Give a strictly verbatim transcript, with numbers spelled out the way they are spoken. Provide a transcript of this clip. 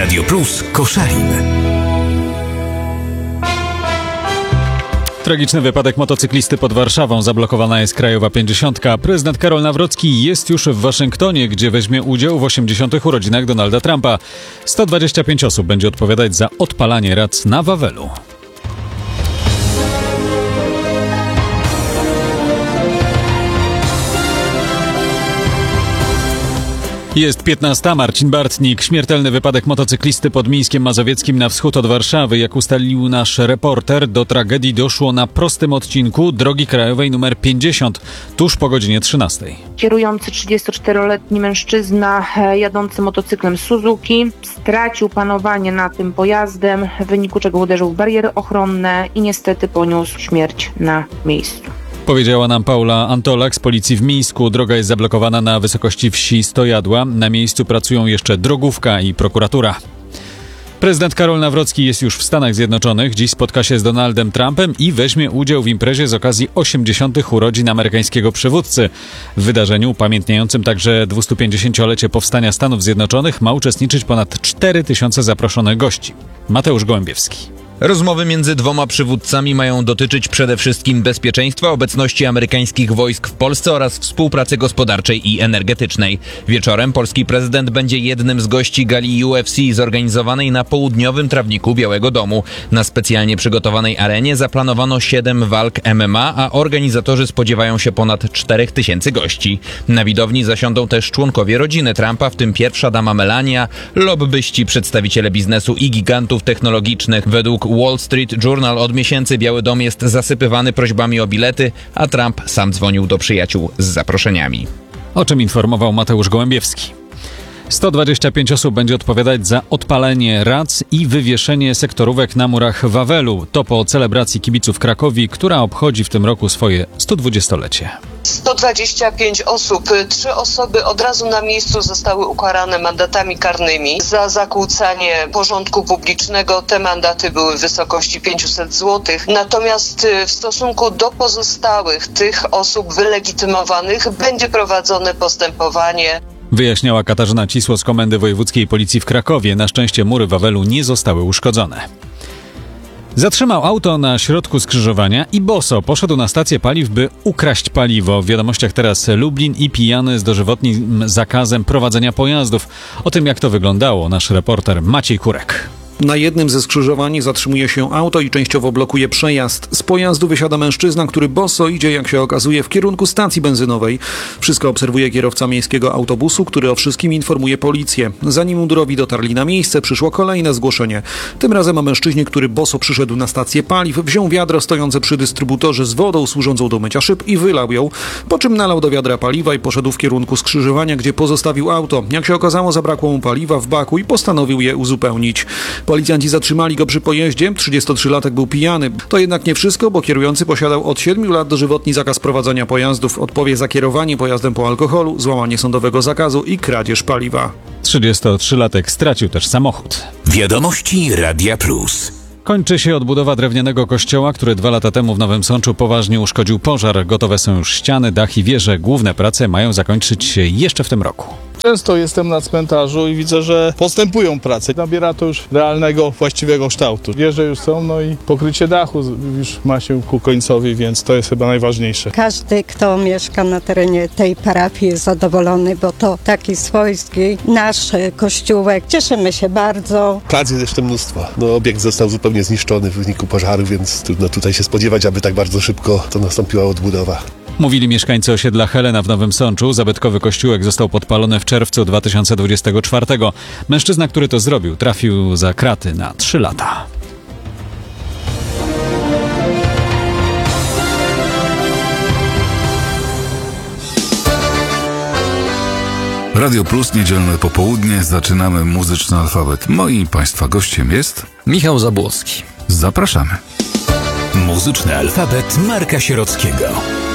Radio Plus Koszalin. Tragiczny wypadek motocyklisty pod Warszawą. Zablokowana jest Krajowa pięćdziesiątka. Prezydent Karol Nawrocki jest już w Waszyngtonie, gdzie weźmie udział w osiemdziesiątych urodzinach Donalda Trumpa. sto dwadzieścia pięć osób będzie odpowiadać za odpalanie rac na Wawelu. Jest piętnasta. Marcin Bartnik. Śmiertelny wypadek motocyklisty pod Mińskiem Mazowieckim na wschód od Warszawy. Jak ustalił nasz reporter, do tragedii doszło na prostym odcinku drogi krajowej numer pięćdziesiąt, tuż po godzinie trzynastej. Kierujący trzydziestoczteroletni mężczyzna jadący motocyklem Suzuki stracił panowanie nad tym pojazdem, w wyniku czego uderzył w bariery ochronne i niestety poniósł śmierć na miejscu. Powiedziała nam Paula Antolak z policji w Mińsku. Droga jest zablokowana na wysokości wsi Stojadła. Na miejscu pracują jeszcze drogówka i prokuratura. Prezydent Karol Nawrocki jest już w Stanach Zjednoczonych. Dziś spotka się z Donaldem Trumpem i weźmie udział w imprezie z okazji osiemdziesiątych urodzin amerykańskiego przywódcy. W wydarzeniu upamiętniającym także dwustupięćdziesięciolecie powstania Stanów Zjednoczonych ma uczestniczyć ponad cztery tysiące zaproszonych gości. Mateusz Gołębiewski. Rozmowy między dwoma przywódcami mają dotyczyć przede wszystkim bezpieczeństwa, obecności amerykańskich wojsk w Polsce oraz współpracy gospodarczej i energetycznej. Wieczorem polski prezydent będzie jednym z gości gali U F C zorganizowanej na południowym trawniku Białego Domu. Na specjalnie przygotowanej arenie zaplanowano siedem walk M M A, a organizatorzy spodziewają się ponad czterech tysięcy gości. Na widowni zasiądą też członkowie rodziny Trumpa, w tym pierwsza dama Melania, lobbyści, przedstawiciele biznesu i gigantów technologicznych. Według Wall Street Journal od miesięcy Biały Dom jest zasypywany prośbami o bilety, a Trump sam dzwonił do przyjaciół z zaproszeniami. O czym informował Mateusz Gołębiewski. sto dwadzieścia pięć osób będzie odpowiadać za odpalenie rac i wywieszenie sektorówek na murach Wawelu. To po celebracji kibiców Krakowi, która obchodzi w tym roku swoje sto dwudziestolecie. sto dwadzieścia pięć osób, trzy osoby od razu na miejscu zostały ukarane mandatami karnymi za zakłócanie porządku publicznego. Te mandaty były w wysokości pięćset złotych. Natomiast w stosunku do pozostałych tych osób wylegitymowanych będzie prowadzone postępowanie. Wyjaśniała Katarzyna Cisło z Komendy Wojewódzkiej Policji w Krakowie. Na szczęście mury Wawelu nie zostały uszkodzone. Zatrzymał auto na środku skrzyżowania i boso poszedł na stację paliw, by ukraść paliwo. W wiadomościach teraz Lublin i pijany z dożywotnim zakazem prowadzenia pojazdów. O tym, jak to wyglądało, nasz reporter Maciej Kurek. Na jednym ze skrzyżowań zatrzymuje się auto i częściowo blokuje przejazd. Z pojazdu wysiada mężczyzna, który boso idzie, jak się okazuje, w kierunku stacji benzynowej. Wszystko obserwuje kierowca miejskiego autobusu, który o wszystkim informuje policję. Zanim mundurowi dotarli na miejsce, przyszło kolejne zgłoszenie. Tym razem o mężczyźnie, który boso przyszedł na stację paliw, wziął wiadro stojące przy dystrybutorze z wodą służącą do mycia szyb i wylał ją, po czym nalał do wiadra paliwa i poszedł w kierunku skrzyżowania, gdzie pozostawił auto. Jak się okazało, zabrakło mu paliwa w baku i postanowił je uzupełnić. Policjanci zatrzymali go przy pojeździe. trzydziestotrzylatek był pijany. To jednak nie wszystko, bo kierujący posiadał od siedmiu lat dożywotni zakaz prowadzenia pojazdów. Odpowie za kierowanie pojazdem po alkoholu, złamanie sądowego zakazu i kradzież paliwa. trzydziestotrzylatek stracił też samochód. Wiadomości Radia Plus. Kończy się odbudowa drewnianego kościoła, który dwa lata temu w Nowym Sączu poważnie uszkodził pożar. Gotowe są już ściany, dach i wieże. Główne prace mają zakończyć się jeszcze w tym roku. Często jestem na cmentarzu i widzę, że postępują prace. Nabiera to już realnego, właściwego kształtu. Wieże już są, no i pokrycie dachu już ma się ku końcowi, więc to jest chyba najważniejsze. Każdy, kto mieszka na terenie tej parafii, jest zadowolony, bo to taki swojski nasz kościółek. Cieszymy się bardzo. Prac jest jeszcze mnóstwo. No, obiekt został zupełnie zniszczony w wyniku pożaru, więc trudno tutaj się spodziewać, aby tak bardzo szybko to nastąpiła odbudowa. Mówili mieszkańcy osiedla Helena w Nowym Sączu. Zabytkowy kościółek został podpalony w czerwcu dwa tysiące dwudziestego czwartego. Mężczyzna, który to zrobił, trafił za kraty na trzy lata. Radio Plus, niedzielne popołudnie. Zaczynamy muzyczny alfabet. Moim Państwa gościem jest Michał Zabłocki. Zapraszamy. Muzyczny alfabet Marka Sierockiego.